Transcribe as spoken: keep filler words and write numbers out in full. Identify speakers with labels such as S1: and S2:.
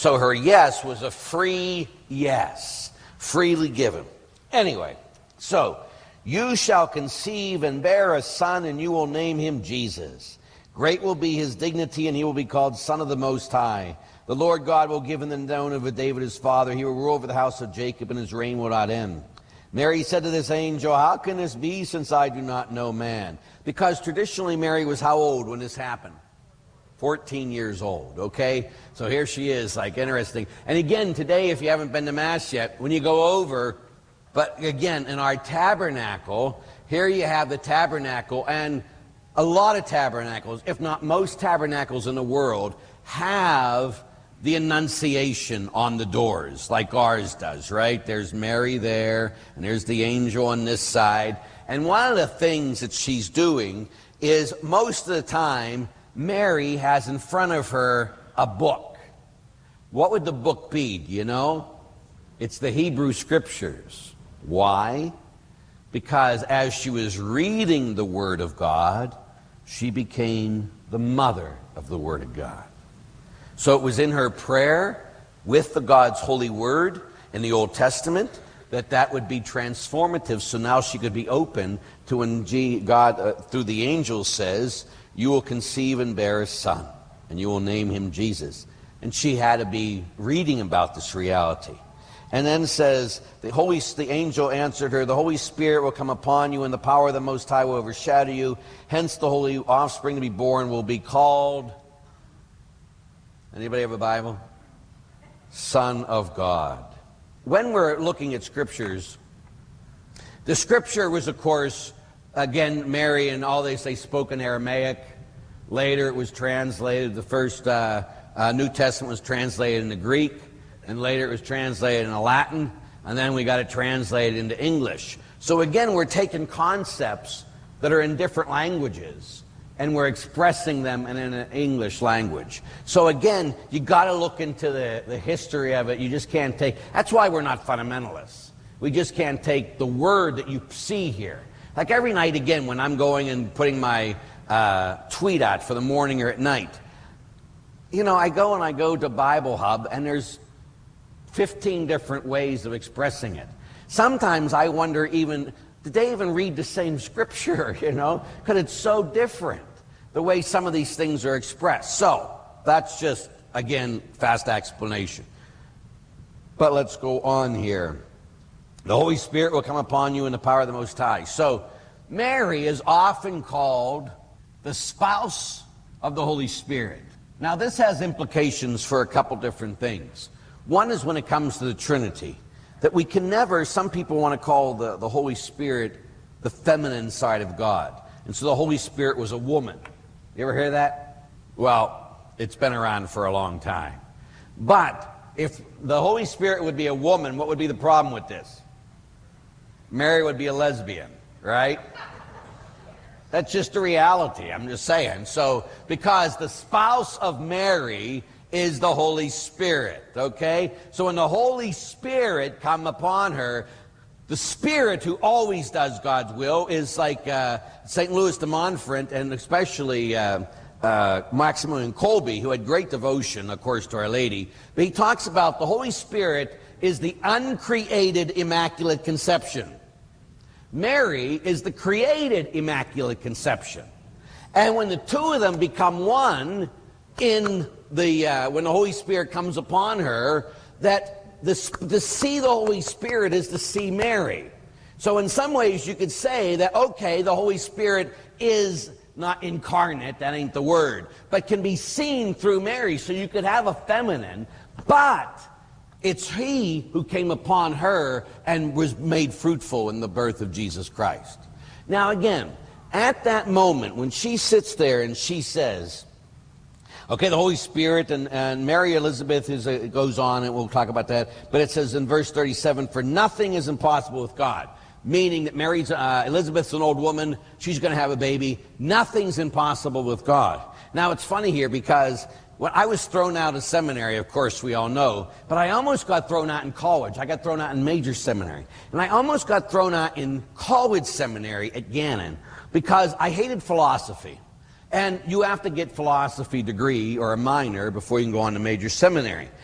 S1: So her yes was a free yes, freely given. Anyway, so you shall conceive and bear a son, and you will name him Jesus. Great will be his dignity, and he will be called Son of the Most High. The Lord God will give him the throne of David his father. He will rule over the house of Jacob, and his reign will not end. Mary said to this angel, how can this be, since I do not know man? Because traditionally Mary was how old when this happened? fourteen years old, okay? So here she is, like, interesting. And again, today, if you haven't been to Mass yet, when you go over, but again, in our tabernacle, here you have the tabernacle, and a lot of tabernacles, if not most tabernacles in the world, have the Annunciation on the doors, like ours does, right? There's Mary there, and there's the angel on this side. And one of the things that she's doing is, most of the time, Mary has in front of her a book. What would the book be, do you know? It's the Hebrew Scriptures. Why? Because as she was reading the Word of God, she became the mother of the Word of God. So it was in her prayer with the God's holy Word in the Old Testament that that would be transformative, so now she could be open to when God, uh, through the angel, says, you will conceive and bear a son, and you will name him Jesus. And she had to be reading about this reality. And then says, the Holy, the angel answered her, the Holy Spirit will come upon you, and the power of the Most High will overshadow you. Hence the holy offspring to be born will be called, anybody have a Bible? Son of God. When we're looking at Scriptures, the Scripture was, of course, again, Mary and all this, they spoke in Aramaic. Later it was translated, the first uh, uh, New Testament was translated into Greek, and later it was translated into Latin, and then we got it translated into English. So again, we're taking concepts that are in different languages, and we're expressing them in an English language. So again, you got to look into the, the history of it. You just can't take, that's why we're not fundamentalists. We just can't take the word that you see here. Like every night, again, when I'm going and putting my uh, tweet out for the morning or at night, you know, I go and I go to Bible Hub, and there's fifteen different ways of expressing it. Sometimes I wonder even, did they even read the same Scripture, you know? Because it's so different, the way some of these things are expressed. So, that's just, again, fast explanation. But let's go on here. The Holy Spirit will come upon you in the power of the Most High. So, Mary is often called the spouse of the Holy Spirit. Now, this has implications for a couple different things. One is when it comes to the Trinity, that we can never, some people want to call the, the Holy Spirit the feminine side of God. And so the Holy Spirit was a woman. You ever hear that? Well, it's been around for a long time. But if the Holy Spirit would be a woman, what would be the problem with this? Mary would be a lesbian, right? That's just a reality, I'm just saying. So, because the spouse of Mary is the Holy Spirit, okay? So when the Holy Spirit come upon her, the Spirit who always does God's will is like uh, Saint Louis de Montfort, and especially uh, uh, Maximilian Kolbe, who had great devotion, of course, to Our Lady. But he talks about the Holy Spirit is the uncreated Immaculate Conception. Mary is the created Immaculate Conception. And when the two of them become one, in the uh, when the Holy Spirit comes upon her, that the, to see the Holy Spirit is to see Mary. So in some ways you could say that, okay, the Holy Spirit is not incarnate, that ain't the word, but can be seen through Mary. So you could have a feminine, but it's he who came upon her and was made fruitful in the birth of Jesus Christ. Now again, at that moment when she sits there and she says, okay, the Holy Spirit, and, and Mary Elizabeth is, it goes on, and we'll talk about that, but it says in verse thirty-seven, for nothing is impossible with God, meaning that Mary's, uh, Elizabeth's an old woman, she's going to have a baby, nothing's impossible with God. Now it's funny here because when I was thrown out of seminary, of course we all know, but I almost got thrown out in college. I got thrown out in major seminary, and I almost got thrown out in college seminary at Gannon because I hated philosophy. And you have to get philosophy degree or a minor before you can go on to major seminary.